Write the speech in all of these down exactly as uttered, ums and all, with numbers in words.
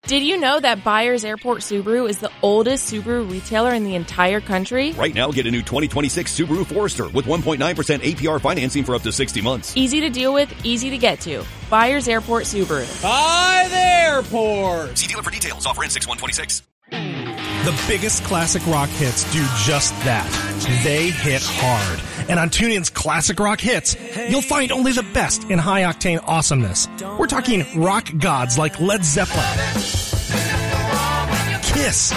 Did you know that Byers Airport Subaru is the oldest Subaru retailer in the entire country? Right now, get a new twenty twenty-six Subaru Forester with one point nine percent A P R financing for up to sixty months. Easy to deal with, easy to get to. Byers Airport Subaru. By the airport. See dealer for details. Offer in six one twenty-six. The biggest classic rock hits do just that. They hit hard. And on TuneIn's Classic Rock Hits, you'll find only the best in high-octane awesomeness. We're talking rock gods like Led Zeppelin, Kiss,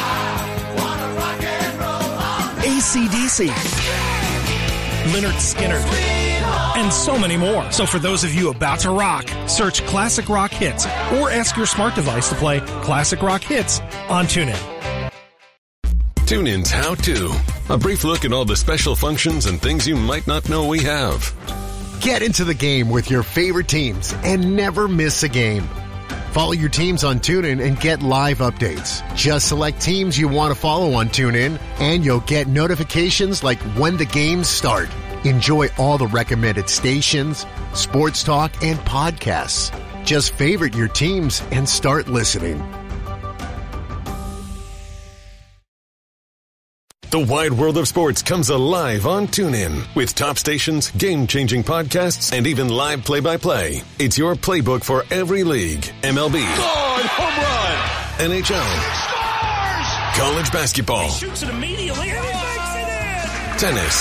A C D C, Lynyrd Skynyrd, and so many more. So for those of you about to rock, search Classic Rock Hits or ask your smart device to play Classic Rock Hits on TuneIn. TuneIn's How To. A brief look at all the special functions and things you might not know we have. Get into the game with your favorite teams and never miss a game. Follow your teams on TuneIn and get live updates. Just select teams you want to follow on TuneIn and you'll get notifications like when the games start. Enjoy all the recommended stations, sports talk, and podcasts. Just favorite your teams and start listening. The wide world of sports comes alive on TuneIn with top stations, game-changing podcasts, and even live play-by-play. It's your playbook for every league. M L B. God, home run. N H L. Scores! College basketball. He shoots it immediately and he makes it in. Tennis.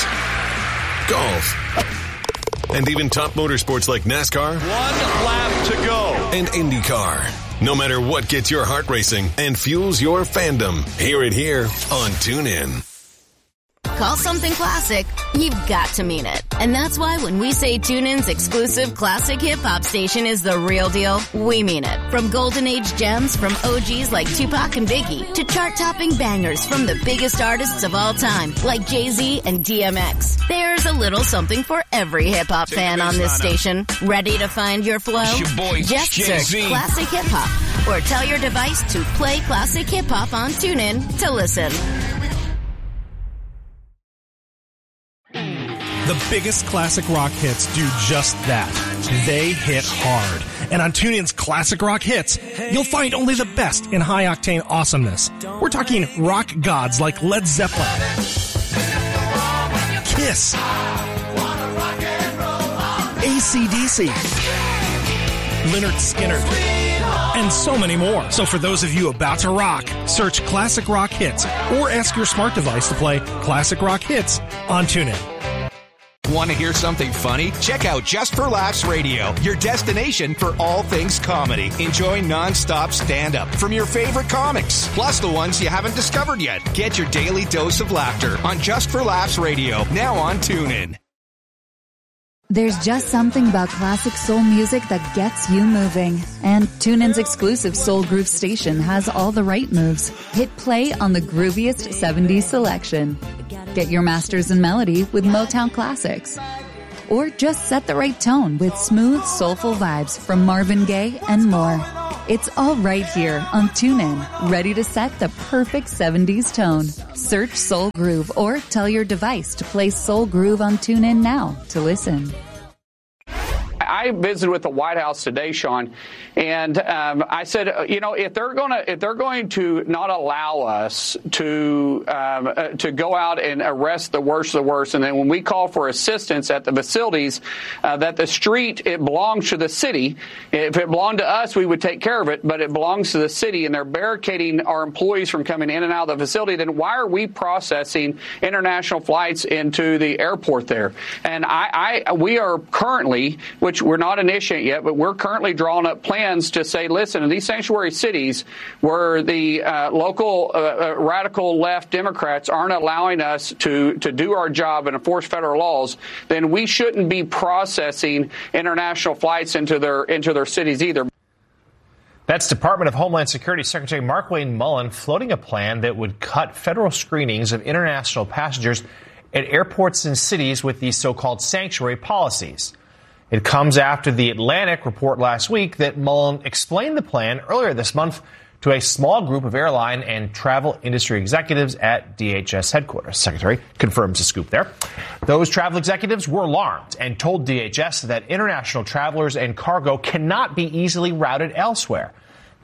Golf. And even top motorsports like NASCAR. One lap to go. And IndyCar. No matter what gets your heart racing and fuels your fandom, hear it here on TuneIn. Call something classic, you've got to mean it. And that's why when we say TuneIn's exclusive classic hip-hop station is the real deal, we mean it. From golden age gems from O Gs like Tupac and Biggie to chart-topping bangers from the biggest artists of all time like Jay-Z and D M X. There's a little something for every hip-hop fan on this station. Ready to find your flow? Your boy, Just Jay-Z. search Classic Hip-Hop or tell your device to play Classic Hip-Hop on TuneIn to listen. The biggest classic rock hits do just that. They hit hard. And on TuneIn's Classic Rock Hits, you'll find only the best in high-octane awesomeness. We're talking rock gods like Led Zeppelin, Kiss, A C D C, Lynyrd Skynyrd, and so many more. So for those of you about to rock, search Classic Rock Hits or ask your smart device to play Classic Rock Hits on TuneIn. Want to hear something funny? Check out Just for Laughs Radio, your destination for all things comedy. Enjoy non-stop stand-up from your favorite comics, plus the ones you haven't discovered yet. Get your daily dose of laughter on Just for Laughs Radio, now on TuneIn. There's just something about classic soul music that gets you moving. And TuneIn's exclusive Soul Groove station has all the right moves. Hit play on the grooviest seventies selection. Get your masters in melody with Motown classics. Or just set the right tone with smooth, soulful vibes from Marvin Gaye and more. It's all right here on TuneIn, ready to set the perfect seventies tone. Search Soul Groove or tell your device to play Soul Groove on TuneIn now to listen. I visited with the White House today, Sean, and um, I said, you know, if they're going to if they're going to not allow us to um, uh, to go out and arrest the worst of the worst, and then when we call for assistance at the facilities, uh, that the street it belongs to the city. If it belonged to us, we would take care of it, but it belongs to the city, and they're barricading our employees from coming in and out of the facility. Then why are we processing international flights into the airport there? And I, I we are currently, which we're not initiating yet, but we're currently drawing up plans to say, listen, in these sanctuary cities where the uh, local uh, uh, radical left Democrats aren't allowing us to, to do our job and enforce federal laws, then we shouldn't be processing international flights into their into their cities either. That's Department of Homeland Security Secretary Markwayne Mullin floating a plan that would cut federal screenings of international passengers at airports and cities with these so-called sanctuary policies. It comes after the Atlantic report last week that Mullin explained the plan earlier this month to a small group of airline and travel industry executives at D H S headquarters. Secretary confirms the scoop there. Those travel executives were alarmed and told D H S that international travelers and cargo cannot be easily routed elsewhere.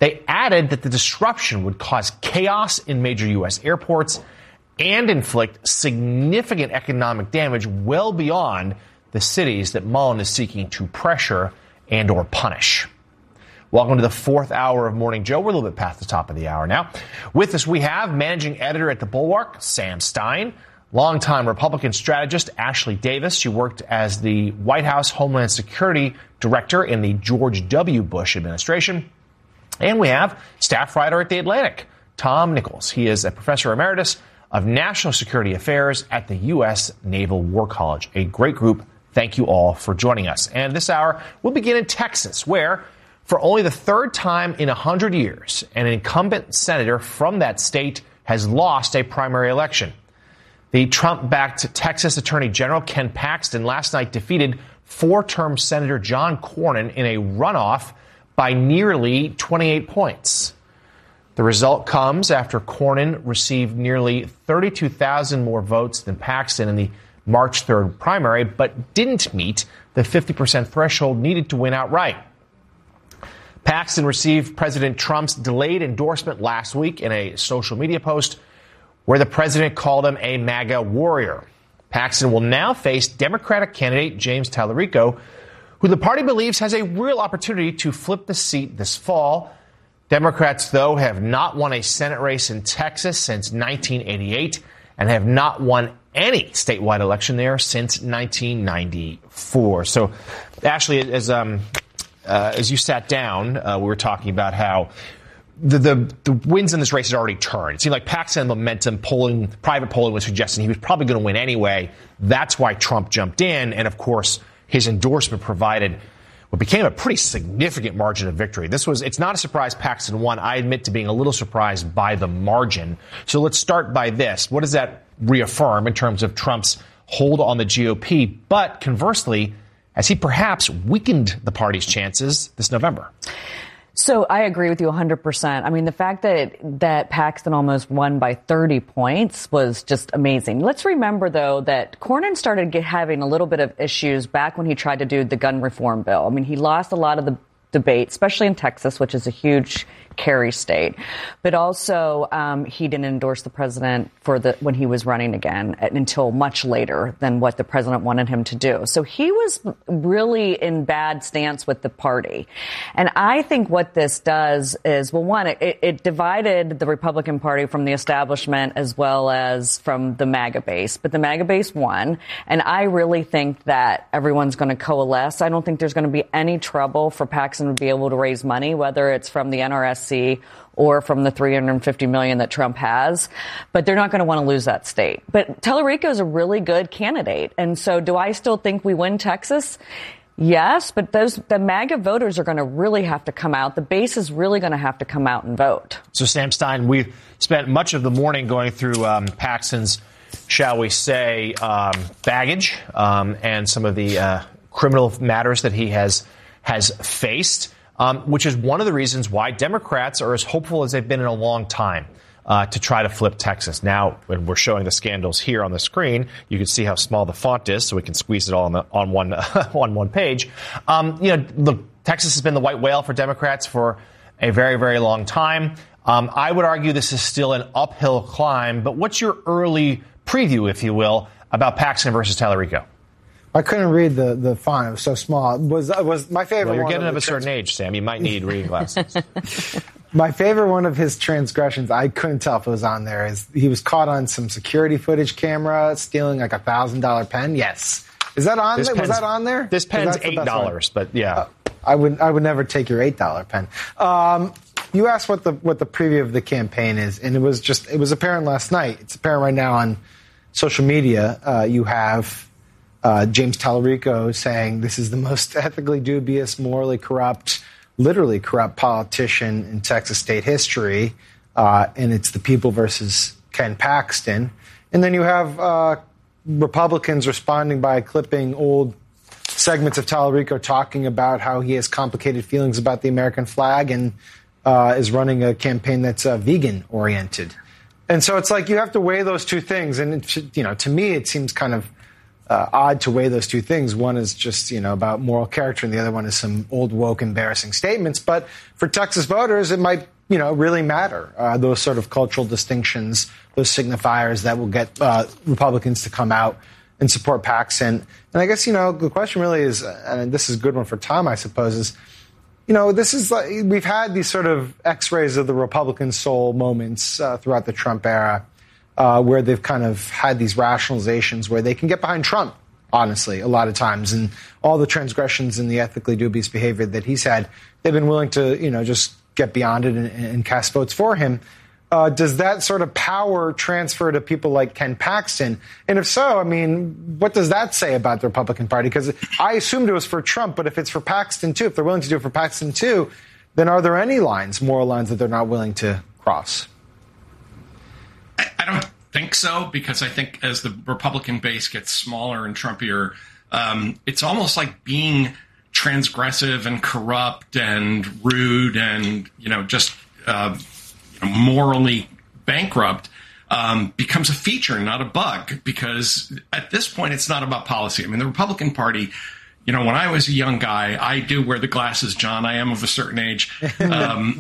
They added that the disruption would cause chaos in major U S airports and inflict significant economic damage well beyond the cities that Mullen is seeking to pressure and or punish. Welcome to the fourth hour of Morning Joe. We're a little bit past the top of the hour now. With us, we have managing editor at The Bulwark, Sam Stein, longtime Republican strategist Ashley Davis. She worked as the White House Homeland Security Director in the George W. Bush administration. And we have staff writer at The Atlantic, Tom Nichols. He is a professor emeritus of National Security Affairs at the U S Naval War College. A great group. Thank you all for joining us. And this hour, we'll begin in Texas, where for only the third time in one hundred years, an incumbent senator from that state has lost a primary election. The Trump-backed Texas Attorney General Ken Paxton last night defeated four-term Senator John Cornyn in a runoff by nearly twenty-eight points. The result comes after Cornyn received nearly thirty-two thousand more votes than Paxton in the March third primary, but didn't meet the fifty percent threshold needed to win outright. Paxton received President Trump's delayed endorsement last week in a social media post where the president called him a MAGA warrior. Paxton will now face Democratic candidate James Tallarico, who the party believes has a real opportunity to flip the seat this fall. Democrats, though, have not won a Senate race in Texas since nineteen eighty-eight and have not won any statewide election there since nineteen ninety-four. So, Ashley, as um, uh, as you sat down, uh, we were talking about how the, the the wins in this race had already turned. It seemed like Paxton momentum, polling, private polling was suggesting he was probably going to win anyway. That's why Trump jumped in, and of course, his endorsement provided what became a pretty significant margin of victory. This was, it's not a surprise Paxton won. I admit to being a little surprised by the margin. So let's start by this. What does that reaffirm in terms of Trump's hold on the G O P? But conversely, has he perhaps weakened the party's chances this November? So I agree with you one hundred percent. I mean, the fact that that Paxton almost won by thirty points was just amazing. Let's remember, though, that Cornyn started get, having a little bit of issues back when he tried to do the gun reform bill. I mean, he lost a lot of the debate, especially in Texas, which is a huge carry state. But also, um, he didn't endorse the president for the when he was running again until much later than what the president wanted him to do. So he was really in bad stance with the party. And I think what this does is, well, one, it, it divided the Republican Party from the establishment as well as from the MAGA base. But the MAGA base won. And I really think that everyone's going to coalesce. I don't think there's going to be any trouble for Paxton to be able to raise money, whether it's from the N R S C or from the three hundred fifty million dollars that Trump has. But they're not going to want to lose that state. But Tallarico is a really good candidate. And so do I still think we win Texas? Yes, but those the MAGA voters are going to really have to come out. The base is really going to have to come out and vote. So, Sam Stein, we spent much of the morning going through um, Paxton's, shall we say, um, baggage um, and some of the uh, criminal matters that he has has faced. Um, which is one of the reasons why Democrats are as hopeful as they've been in a long time uh, to try to flip Texas. Now, when we're showing the scandals here on the screen, you can see how small the font is, so we can squeeze it all on, the, on one on one page. Um, you know, look, Texas has been the white whale for Democrats for a very, very long time. Um, I would argue this is still an uphill climb. But what's your early preview, if you will, about Paxton versus Tallarico? I couldn't read the, the font. It was so small. It was was my favorite well, you're one. You're getting of, of a certain trans- age, Sam. You might need reading glasses. My favorite one of his transgressions, I couldn't tell if it was on there, is he was caught on some security footage camera stealing like a one thousand dollars pen. Yes. Is that on there? Was that on there? This pen's eight dollars, but yeah. Uh, I would I would never take your eight dollars pen. Um, you asked what the what the preview of the campaign is, and it was just it was apparent last night. It's apparent right now on social media. Uh, you have Uh, James Tallarico saying this is the most ethically dubious, morally corrupt, literally corrupt politician in Texas state history, uh, and it's the people versus Ken Paxton. And then you have uh, Republicans responding by clipping old segments of Tallarico talking about how he has complicated feelings about the American flag and uh, is running a campaign that's uh, vegan-oriented. And so it's like you have to weigh those two things. And, it, you know, to me, it seems kind of uh, odd to weigh those two things. One is just, you know, about moral character, and the other one is some old, woke, embarrassing statements. But for Texas voters, it might, you know, really matter, uh, those sort of cultural distinctions, those signifiers that will get uh, Republicans to come out and support Paxton. And I guess, you know, the question really is, and this is a good one for Tom, I suppose, is, you know, this is like, we've had these sort of x-rays of the Republican soul moments uh, throughout the Trump era, uh, where they've kind of had these rationalizations where they can get behind Trump, honestly, a lot of times. And all the transgressions and the ethically dubious behavior that he's had, they've been willing to, you know, just get beyond it and, and cast votes for him. Uh, does that sort of power transfer to people like Ken Paxton? And if so, I mean, what does that say about the Republican Party? Because I assumed it was for Trump, but if it's for Paxton too, if they're willing to do it for Paxton too, then are there any lines, moral lines, that they're not willing to cross? I, I don't think so, because I think as the Republican base gets smaller and Trumpier, um, it's almost like being transgressive and corrupt and rude and, you know, just uh, morally bankrupt um, becomes a feature, not a bug, because at this point, it's not about policy. I mean, the Republican Party, you know, when I was a young guy, I do wear the glasses, John. I am of a certain age. Um,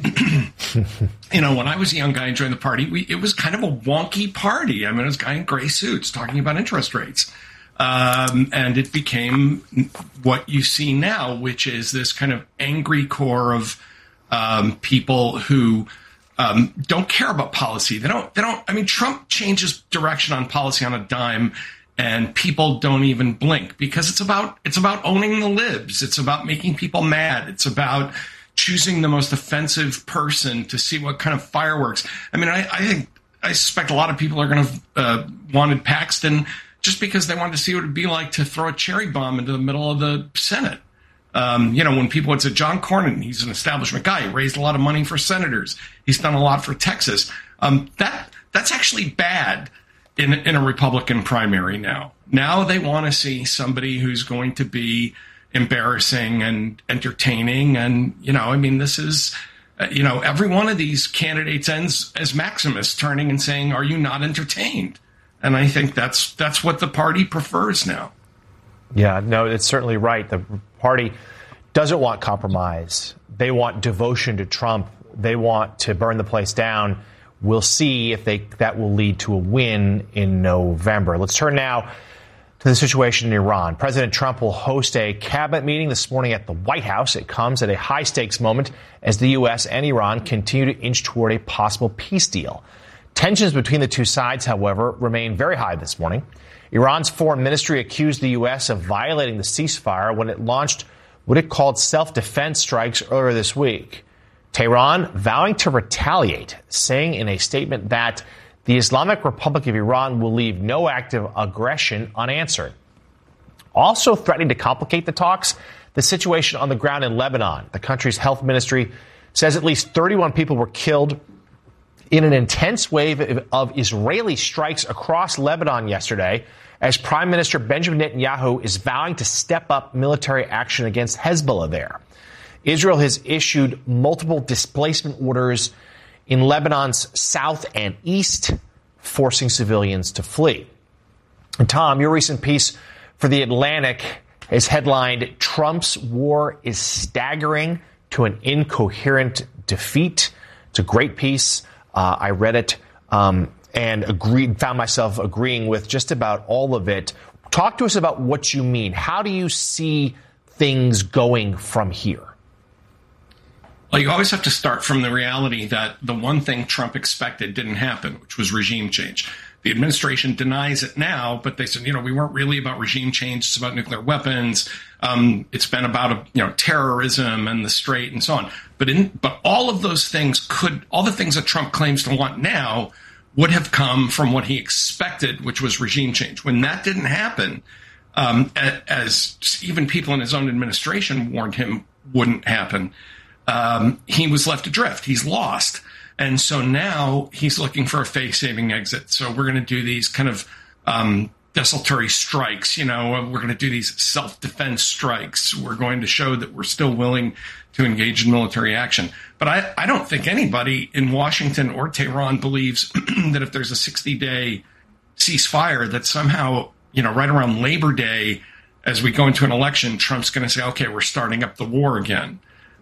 you know, when I was a young guy and joined the party, we, it was kind of a wonky party. I mean, it was a guy in gray suits talking about interest rates. Um, and it became what you see now, which is this kind of angry core of um, people who um, don't care about policy. They don't, they don't, I mean, Trump changes direction on policy on a dime, and people don't even blink, because it's about, it's about owning the libs. It's about making people mad. It's about choosing the most offensive person to see what kind of fireworks. I mean, I, I think, I suspect a lot of people are going to uh, wanted Paxton just because they wanted to see what it would be like to throw a cherry bomb into the middle of the Senate. Um, you know, when people would say, John Cornyn, he's an establishment guy. He raised a lot of money for senators. He's done a lot for Texas. Um, that that's actually bad in, in a Republican primary now. Now they want to see somebody who's going to be embarrassing and entertaining. And, you know, I mean, this is, uh, you know, every one of these candidates ends as Maximus turning and saying, are you not entertained? And I think that's that's what the party prefers now. Yeah, no, it's certainly right. The party doesn't want compromise. They want devotion to Trump. They want to burn the place down. We'll see if they that will lead to a win in November. Let's turn now to the situation in Iran. President Trump will host a cabinet meeting this morning at the White House. It comes at a high-stakes moment as the U S and Iran continue to inch toward a possible peace deal. Tensions between the two sides, however, remain very high this morning. Iran's foreign ministry accused the U S of violating the ceasefire when it launched what it called self-defense strikes earlier this week. Tehran vowing to retaliate, saying in a statement that the Islamic Republic of Iran will leave no active aggression unanswered. Also threatening to complicate the talks, the situation on the ground in Lebanon. The country's health ministry says at least thirty-one people were killed in an intense wave of Israeli strikes across Lebanon yesterday, as Prime Minister Benjamin Netanyahu is vowing to step up military action against Hezbollah there. Israel has issued multiple displacement orders in Lebanon's south and east, forcing civilians to flee. And Tom, your recent piece for The Atlantic is headlined, Trump's war is staggering to an incoherent defeat. It's a great piece. Uh, I read it um, and agreed, found myself agreeing with just about all of it. Talk to us about what you mean. How do you see things going from here? Well, you always have to start from the reality that the one thing Trump expected didn't happen, which was regime change. The administration denies it now, but they said, you know, we weren't really about regime change. It's about nuclear weapons. Um, it's been about, you know, terrorism and the Strait and so on. But in, but all of those things could, all the things that Trump claims to want now would have come from what he expected, which was regime change. When that didn't happen, um, as even people in his own administration warned him wouldn't happen, um, he was left adrift. He's lost. And so now he's looking for a face-saving exit. So we're going to do these kind of um, desultory strikes. You know, we're going to do these self-defense strikes. We're going to show that we're still willing to engage in military action. But I, I don't think anybody in Washington or Tehran believes that if there's a sixty-day ceasefire, that somehow you know, right around Labor Day, as we go into an election, Trump's going to say, okay, we're starting up the war again.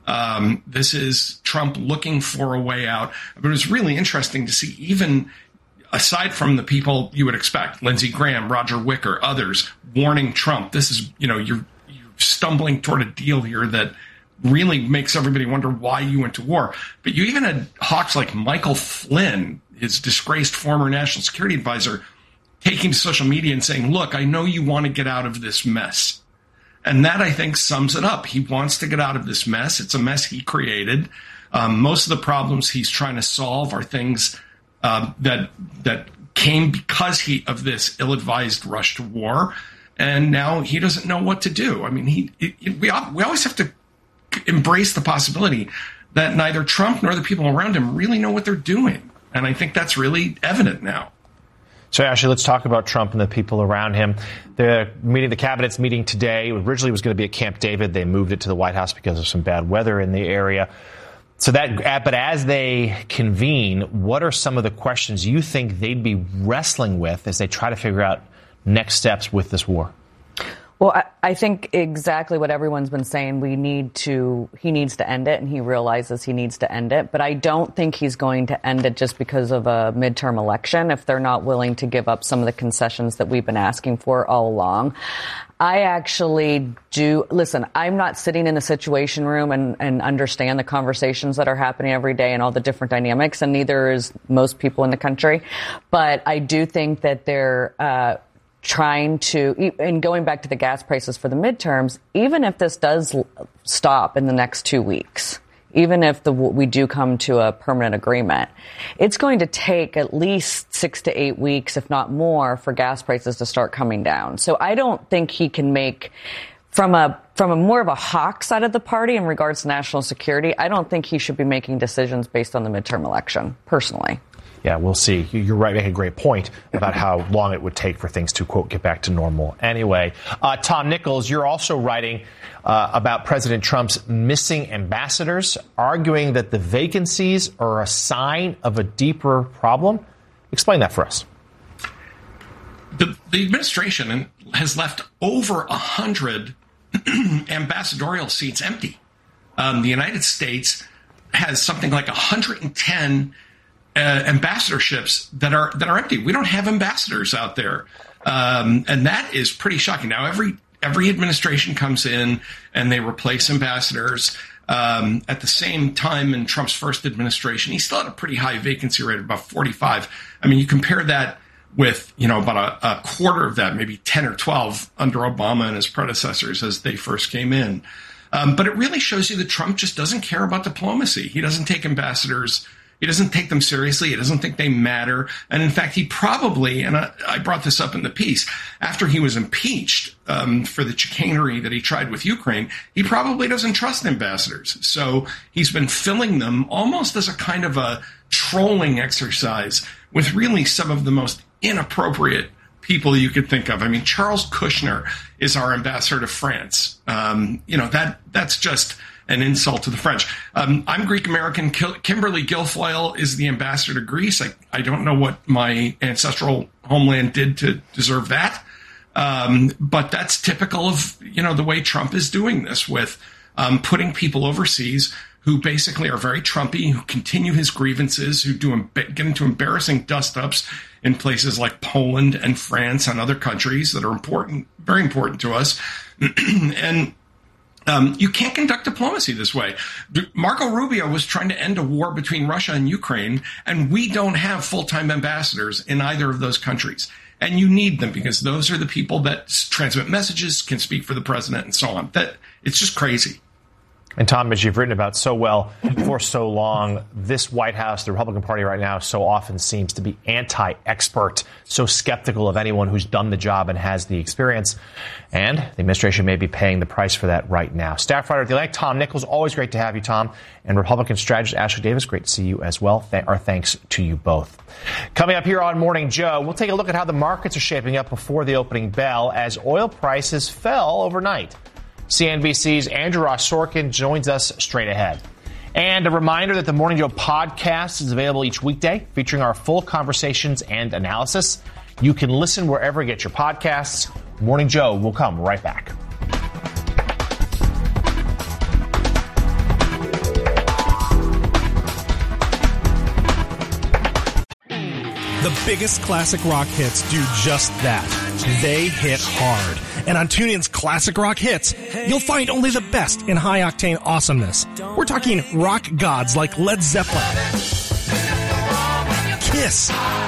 Um, this is Trump looking for a way out. But it was really interesting to see, even aside from the people you would expect, Lindsey Graham, Roger Wicker, others, warning Trump, this is, you know, you're, you're stumbling toward a deal here that really makes everybody wonder why you went to war. But you even had hawks like Michael Flynn, his disgraced former national security advisor, taking to social media and saying, look, I know you want to get out of this mess. And that, I think, sums it up. He wants to get out of this mess. It's a mess he created. Um, most of the problems he's trying to solve are things uh, that that came because he of this ill-advised rush to war. And now he doesn't know what to do. I mean, he it, it, we, we always have to embrace the possibility that neither Trump nor the people around him really know what they're doing. And I think that's really evident now. So, Ashley, let's talk about Trump and the people around him. The meeting, the cabinet's meeting today, originally was going to be at Camp David. They moved it to the White House because of some bad weather in the area. So that, but as they convene, what are some of the questions you think they'd be wrestling with as they try to figure out next steps with this war? Well, I, I think exactly what everyone's been saying. We need to, he needs to end it, and he realizes he needs to end it. But I don't think he's going to end it just because of a midterm election if they're not willing to give up some of the concessions that we've been asking for all along. I actually do. Listen, I'm not sitting in the Situation Room and, and understand the conversations that are happening every day and all the different dynamics, and neither is most people in the country. But I do think that they're, uh, trying to, and going back to the gas prices for the midterms, even if this does stop in the next two weeks, even if the, we do come to a permanent agreement, it's going to take at least six to eight weeks, if not more, for gas prices to start coming down. So I don't think he can make, from a from a more of a hawk side of the party in regards to national security, I don't think he should be making decisions based on the midterm election, personally. Yeah, we'll see. You're right, making a great point about how long it would take for things to, quote, get back to normal. Anyway, uh, Tom Nichols, you're also writing uh, about President Trump's missing ambassadors, arguing that the vacancies are a sign of a deeper problem. Explain that for us. The, the administration has left over one hundred ambassadorial seats empty. Um, the United States has something like one hundred ten Uh, ambassadorships that are that are empty. We don't have ambassadors out there, um, and that is pretty shocking. Now, every every administration comes in and they replace ambassadors. Um, at the same time, in Trump's first administration, he still had a pretty high vacancy rate of about forty-five. I mean, you compare that with, you know, about a, a quarter of that, maybe ten or twelve under Obama and his predecessors as they first came in. Um, but it really shows you that Trump just doesn't care about diplomacy. He doesn't take ambassadors. He doesn't take them seriously. He doesn't think they matter. And in fact, he probably, and I, I brought this up in the piece, after he was impeached um, for the chicanery that he tried with Ukraine, he probably doesn't trust ambassadors. So he's been filling them almost as a kind of a trolling exercise with really some of the most inappropriate people you could think of. I mean, Charles Kushner is our ambassador to France. Um, you know, that that's just an insult to the French. Um, I'm Greek-American. Kimberly Guilfoyle is the ambassador to Greece. I, I don't know what my ancestral homeland did to deserve that. Um, but that's typical of, you know, the way Trump is doing this with um, putting people overseas who basically are very Trumpy, who continue his grievances, who do get into embarrassing dust-ups in places like Poland and France and other countries that are important, very important to us. and Um, you can't conduct diplomacy this way. Marco Rubio was trying to end a war between Russia and Ukraine, and we don't have full-time ambassadors in either of those countries. And you need them because those are the people that transmit messages, can speak for the president, and so on. That it's just crazy. And Tom, as you've written about so well for so long, this White House, the Republican Party right now, so often seems to be anti-expert, so skeptical of anyone who's done the job and has the experience. And the administration may be paying the price for that right now. Staff writer at The Atlantic, Tom Nichols, always great to have you, Tom. And Republican strategist Ashley Davis, great to see you as well. Th- our thanks to you both. Coming up here on Morning Joe, we'll take a look at how the markets are shaping up before the opening bell as oil prices fell overnight. C N B C's Andrew Ross Sorkin joins us straight ahead. And a reminder that the Morning Joe podcast is available each weekday, featuring our full conversations and analysis. You can listen wherever you get your podcasts. Morning Joe will come right back. The biggest classic rock hits do just that. They hit hard. And on TuneIn's Classic Rock Hits, you'll find only the best in high-octane awesomeness. We're talking rock gods like Led Zeppelin, Kiss,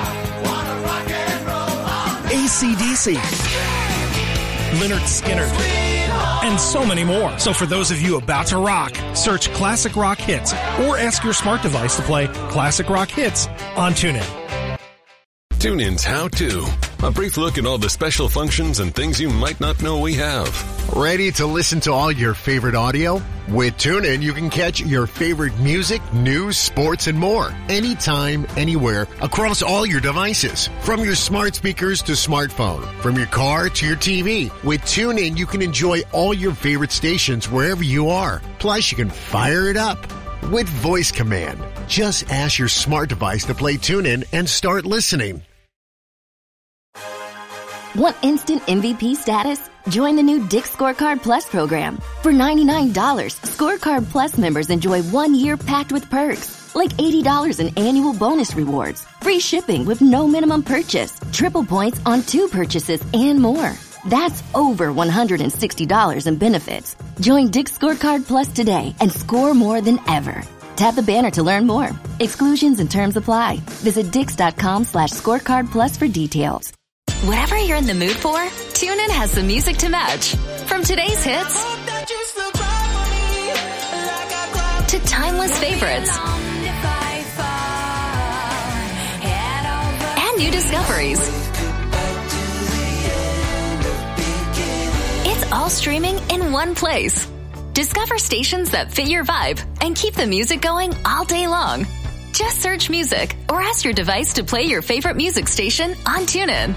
A C D C, Lynyrd Skynyrd, and so many more. So for those of you about to rock, search Classic Rock Hits or ask your smart device to play Classic Rock Hits on TuneIn. TuneIn's How To. A brief look at all the special functions and things you might not know we have. Ready to listen to all your favorite audio? With TuneIn, you can catch your favorite music, news, sports, and more. Anytime, anywhere, across all your devices. From your smart speakers to smartphone. From your car to your T V. With TuneIn, you can enjoy all your favorite stations wherever you are. Plus, you can fire it up with voice command. Just ask your smart device to play TuneIn and start listening. Want instant M V P status? Join the new Dick's Scorecard Plus program. For ninety-nine dollars, Scorecard Plus members enjoy one year packed with perks, like eighty dollars in annual bonus rewards, free shipping with no minimum purchase, triple points on two purchases, and more. That's over one hundred sixty dollars in benefits. Join Dick's Scorecard Plus today and score more than ever. Tap the banner to learn more. Exclusions and terms apply. Visit dix.com slash scorecard plus for details. Whatever you're in the mood for, TuneIn has the music to match. From today's hits to timeless favorites and new discoveries. It's all streaming in one place. Discover stations that fit your vibe and keep the music going all day long. Just search music or ask your device to play your favorite music station on TuneIn.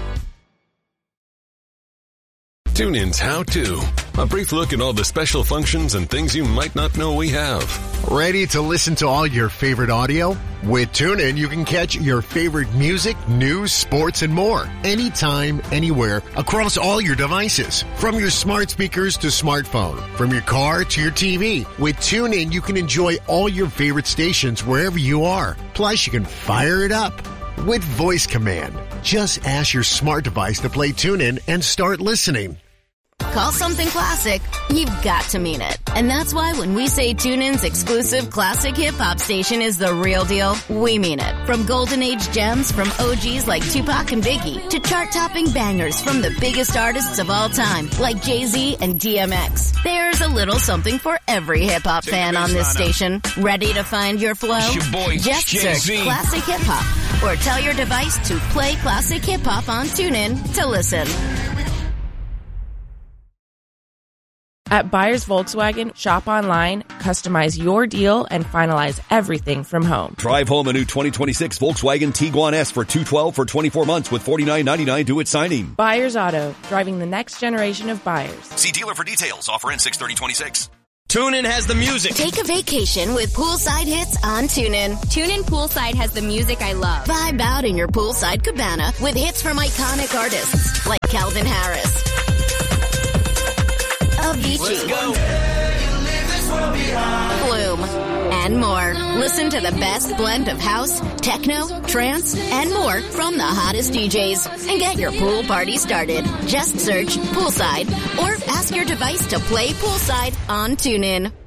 TuneIn's How To. A brief look at all the special functions and things you might not know we have. Ready to listen to all your favorite audio? With TuneIn, you can catch your favorite music, news, sports, and more. Anytime, anywhere, across all your devices. From your smart speakers to smartphone. From your car to your T V. With TuneIn, you can enjoy all your favorite stations wherever you are. Plus, you can fire it up with voice command. Just ask your smart device to play TuneIn and start listening. Call something classic, you've got to mean it. And that's why when we say TuneIn's exclusive classic hip-hop station is the real deal, we mean it. From golden age gems from O Gs like Tupac and Biggie to chart-topping bangers from the biggest artists of all time like Jay-Z and D M X. There's a little something for every hip-hop fan on this station. Ready to find your flow? It's your boy, Just Jay-Z. search classic hip-hop or tell your device to play classic hip-hop on TuneIn to listen. At Buyers Volkswagen, shop online, customize your deal, and finalize everything from home. Drive home a new twenty twenty-six Volkswagen Tiguan S for two hundred twelve dollars for twenty-four months with forty-nine ninety-nine due at signing. Buyers Auto, driving the next generation of buyers. See dealer for details. Offer in six thirty twenty-six. TuneIn has the music. Take a vacation with poolside hits on TuneIn. TuneIn Poolside has the music I love. Vibe out in your poolside cabana with hits from iconic artists like Calvin Harris, Avicii, Flume, and more. Listen to the best blend of house, techno, trance, and more from the hottest D Js. And get your pool party started. Just search Poolside or ask your device to play Poolside on TuneIn.